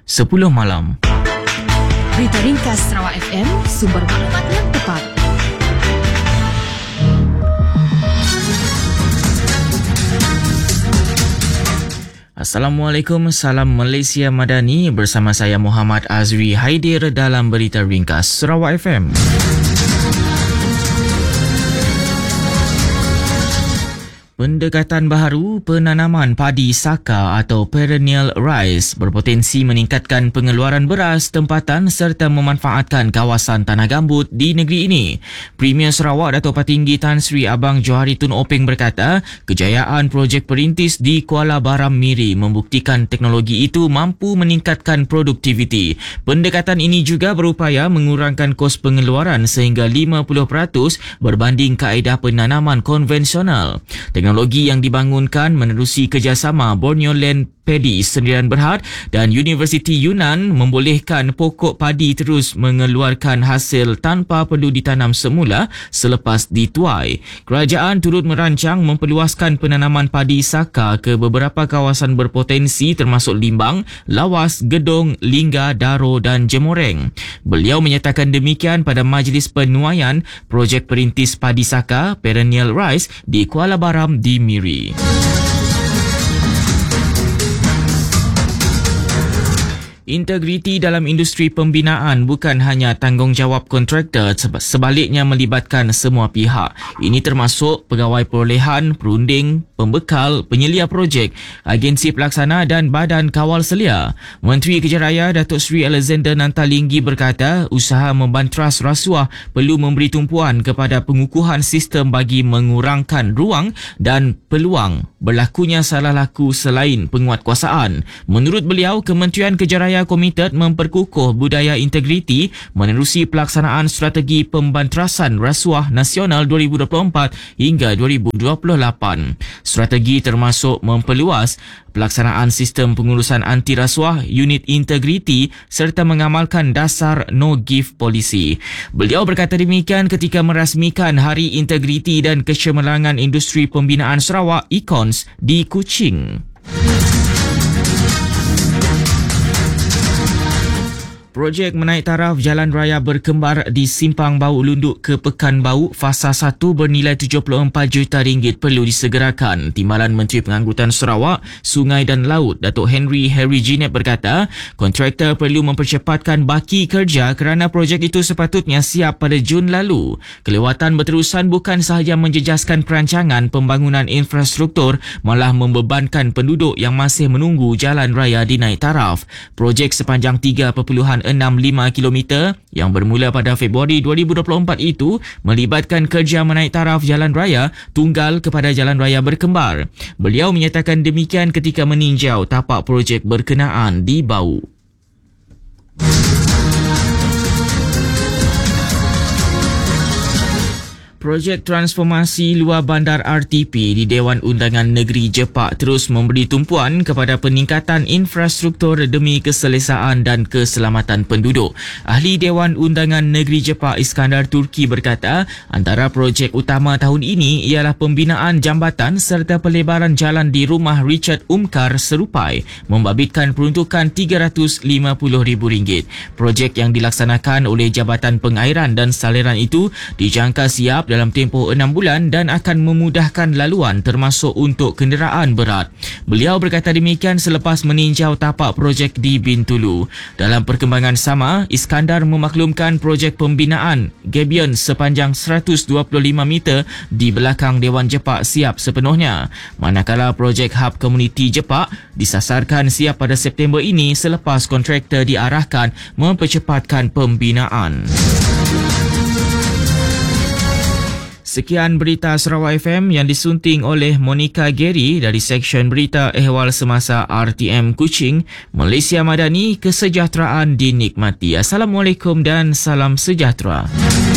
10 malam. Berita ringkas Sarawak FM, sumber maklumat yang tepat. Assalamualaikum, salam Malaysia Madani. Bersama saya Muhammad Azri Haidir dalam Berita Ringkas Sarawak FM. Pendekatan baharu penanaman padi saka atau perennial rice berpotensi meningkatkan pengeluaran beras tempatan serta memanfaatkan kawasan tanah gambut di negeri ini. Premier Sarawak Dato' Patinggi Tan Sri Abang Johari Tun Openg berkata, kejayaan projek perintis di Kuala Baram Miri membuktikan teknologi itu mampu meningkatkan produktiviti. Pendekatan ini juga berupaya mengurangkan kos pengeluaran sehingga 50% berbanding kaedah penanaman konvensional. Teknologi yang dibangunkan menerusi kerjasama Borneo Land Paddy Sendirian Berhad dan Universiti Yunnan membolehkan pokok padi terus mengeluarkan hasil tanpa perlu ditanam semula selepas dituai. Kerajaan turut merancang memperluaskan penanaman padi saka ke beberapa kawasan berpotensi termasuk Limbang, Lawas, Gedong, Lingga, Daro dan Jemoreng. Beliau menyatakan demikian pada majlis penuaian projek perintis padi saka Perennial Rice di Kuala Baram di Miri. Integriti dalam industri pembinaan bukan hanya tanggungjawab kontraktor, sebaliknya melibatkan semua pihak. Ini termasuk pegawai perolehan, perunding, pembekal, penyelia projek, agensi pelaksana dan badan kawal selia. Menteri Kejaraya Datuk Seri Alexander Nantalinggi berkata, usaha membantras rasuah perlu memberi tumpuan kepada pengukuhan sistem bagi mengurangkan ruang dan peluang berlakunya salah laku selain penguatkuasaan. Menurut beliau, Kementerian Kejaraya komited memperkukuh budaya integriti menerusi pelaksanaan strategi pembantrasan rasuah nasional 2024 hingga 2028. Strategi termasuk memperluas pelaksanaan sistem pengurusan anti rasuah unit integriti serta mengamalkan dasar no give policy. Beliau berkata demikian ketika merasmikan Hari Integriti dan Kecemerlangan Industri Pembinaan Sarawak (ICONS) di Kuching. Projek menaik taraf jalan raya berkembar di Simpang Bau Lunduk ke Pekan Bau fasa 1 bernilai RM74 juta perlu disegerakan. Timbalan Menteri Pengangkutan Sarawak, Sungai dan Laut Datuk Henry Jinet berkata, kontraktor perlu mempercepatkan baki kerja kerana projek itu sepatutnya siap pada Jun lalu. Kelewatan berterusan bukan sahaja menjejaskan perancangan pembangunan infrastruktur, malah membebankan penduduk yang masih menunggu jalan raya dinaik taraf. Projek sepanjang 3.65 km yang bermula pada Februari 2024 itu melibatkan kerja menaik taraf jalan raya tunggal kepada jalan raya berkembar. Beliau menyatakan demikian ketika meninjau tapak projek berkenaan di Bau. Projek transformasi luar bandar RTP di Dewan Undangan Negeri Jepak terus memberi tumpuan kepada peningkatan infrastruktur demi keselesaan dan keselamatan penduduk. Ahli Dewan Undangan Negeri Jepak Iskandar Turki berkata, antara projek utama tahun ini ialah pembinaan jambatan serta pelebaran jalan di rumah Richard Umkar Serupai, membabitkan peruntukan RM350,000. Projek yang dilaksanakan oleh Jabatan Pengairan dan Saliran itu dijangka siap dalam tempoh 6 bulan dan akan memudahkan laluan termasuk untuk kenderaan berat. Beliau berkata demikian selepas meninjau tapak projek di Bintulu. Dalam perkembangan sama, Iskandar memaklumkan projek pembinaan gabion sepanjang 125 meter di belakang Dewan Jepak siap sepenuhnya. Manakala projek hub komuniti Jepak disasarkan siap pada September ini selepas kontraktor diarahkan mempercepatkan pembinaan. Sekian berita Sarawak FM yang disunting oleh Monica Gary dari Seksyen Berita Ehwal Semasa RTM Kuching. Malaysia Madani, kesejahteraan dinikmati. Assalamualaikum dan salam sejahtera.